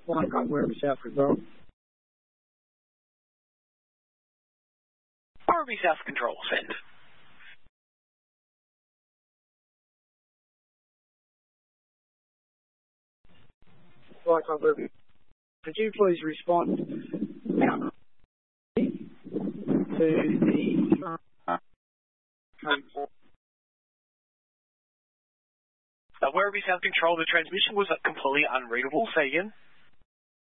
Flight Club Werribee South Control. Werribee South Control, send. Flight Club Werribee. Could you please respond now to the Werribee South Control, the transmission was completely unreadable. Say again.